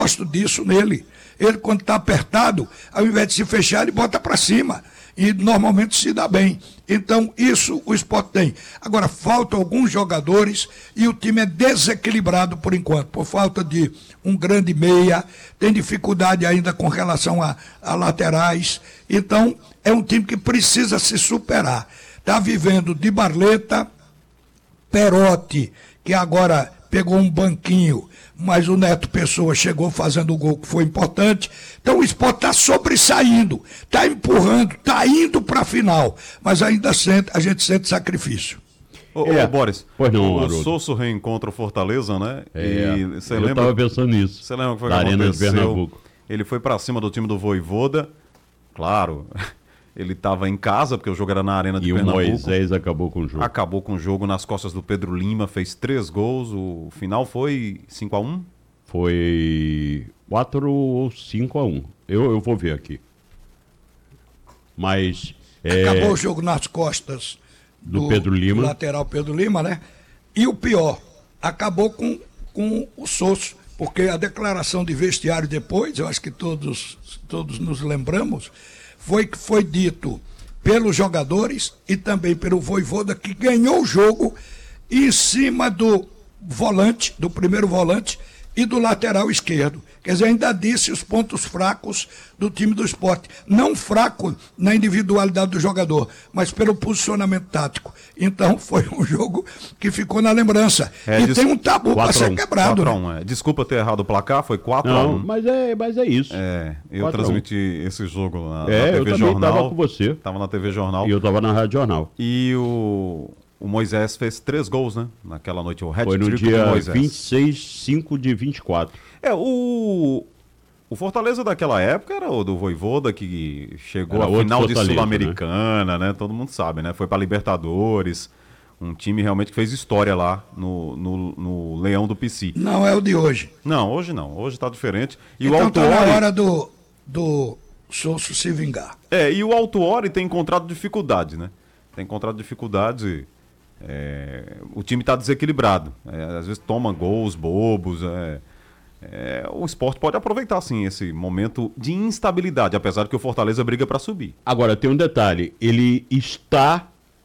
gosto disso nele. Ele, quando está apertado, ao invés de se fechar, ele bota para cima. E normalmente se dá bem. Então, isso o Sport tem. Agora, faltam alguns jogadores e o time é desequilibrado por enquanto, por falta de um grande meia, tem dificuldade ainda com relação a laterais. Então, é um time que precisa se superar. Está vivendo de Barleta, Perotti, que agora pegou um banquinho, mas o Neto Pessoa chegou fazendo o gol que foi importante. Então o Sport está sobressaindo, está empurrando, está indo para a final, mas ainda a gente sente sacrifício. Ô, Boris, pois não, o Sosso reencontra o Fortaleza, né? Eu estava pensando nisso. Você lembra o que foi da que Arena de aconteceu? Pernambuco. Ele foi para cima do time do Vojvoda, claro. Ele estava em casa, porque o jogo era na Arena de Pernambuco. E o Moisés acabou com o jogo. Acabou com o jogo nas costas do Pedro Lima, fez 3 gols. O final foi 5-1? Foi 4 ou 5-1. Eu vou ver aqui. Mas... acabou o jogo nas costas do Pedro Lima. Do lateral Pedro Lima, né? E o pior, acabou com o Sosso, porque a declaração de vestiário depois, eu acho que todos nos lembramos, foi dito pelos jogadores e também pelo Vojvoda, que ganhou o jogo em cima do volante, do primeiro volante e do lateral esquerdo. Quer dizer, ainda disse os pontos fracos do time do Sport. Não fraco na individualidade do jogador, mas pelo posicionamento tático. Então, foi um jogo que ficou na lembrança. Tem um tabu para ser quebrado. 4-1, Desculpa ter errado o placar, foi 4-1. Não, mas é isso. Eu 4-1. Transmiti esse jogo na TV Jornal. Estava com você. Estava na TV Jornal. E eu estava na Rádio Jornal. E o Moisés fez 3 gols, né? Naquela noite, o hat-trick do Moisés. Foi no dia 26, 5 de 24. O Fortaleza daquela época era o do Vojvoda, que chegou à final de Fortaleza, Sul-Americana, né? Todo mundo sabe, né? Foi para Libertadores, um time realmente que fez história lá no Leão do Pici. Não é o de hoje. Não, hoje não. Hoje tá diferente. E então o Autuori... tá na hora do Sosso se vingar. E o Autuori tem encontrado dificuldade, né? Tem encontrado dificuldade. O time está desequilibrado. Às vezes toma gols bobos. O Sport pode aproveitar, sim, esse momento de instabilidade, apesar de que o Fortaleza briga para subir. Agora, tem um detalhe. Ele está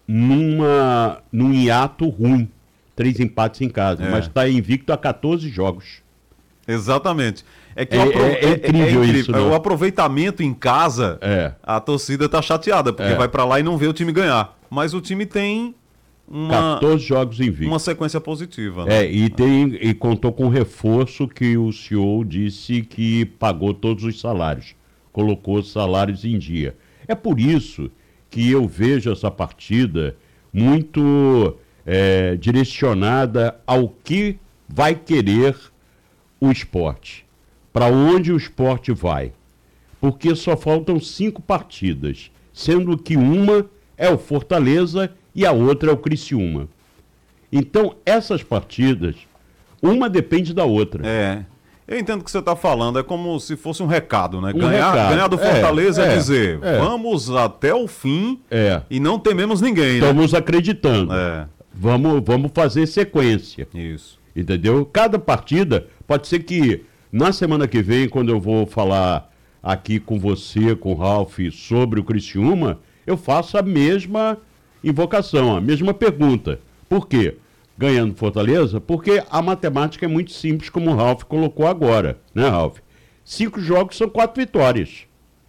num hiato ruim. 3 empates em casa, mas está invicto a 14 jogos. Exatamente. Incrível isso, né? O aproveitamento em casa, a torcida tá chateada, porque vai para lá e não vê o time ganhar. Mas o time tem 14 jogos invictos. Uma sequência positiva, né? E contou com um reforço que o CEO disse que pagou todos os salários, colocou os salários em dia. É por isso que eu vejo essa partida muito direcionada ao que vai querer o Sport. Para onde o Sport vai? Porque só faltam 5 partidas, sendo que uma é o Fortaleza e a outra é o Criciúma. Então, essas partidas, uma depende da outra. Eu entendo o que você está falando, é como se fosse um recado, né? Ganhar do Fortaleza é dizer, vamos até o fim e não tememos ninguém, Estamos acreditando. Vamos fazer sequência. Isso. Entendeu? Cada partida, pode ser que na semana que vem, quando eu vou falar aqui com você, com o Ralf, sobre o Criciúma, eu faço a mesma invocação, a mesma pergunta. Por quê? Ganhando Fortaleza? Porque a matemática é muito simples, como o Ralf colocou agora, né, Ralf? 5 jogos são 4 vitórias.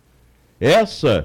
Esse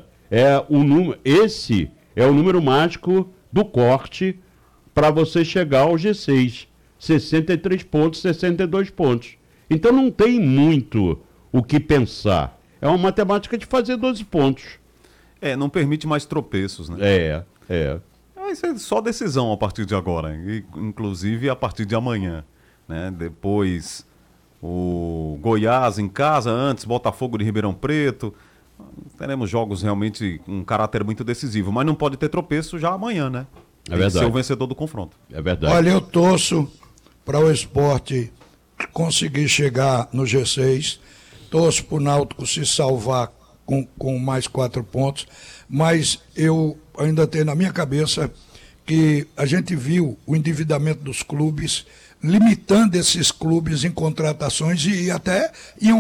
é o número mágico do corte para você chegar ao G6. 63 pontos, 62 pontos. Então não tem muito o que pensar. É uma matemática de fazer 12 pontos. Não permite mais tropeços, né? Isso é só decisão a partir de agora, inclusive a partir de amanhã, né? Depois o Goiás em casa, antes Botafogo de Ribeirão Preto. Teremos jogos realmente com um caráter muito decisivo, mas não pode ter tropeço já amanhã, né? Tem que ser o vencedor do confronto. É verdade. Olha, eu torço para o Sport conseguir chegar no G6, torço para o Náutico se salvar com mais 4 pontos, mas eu ainda tenho na minha cabeça que a gente viu o endividamento dos clubes, limitando esses clubes em contratações e até iam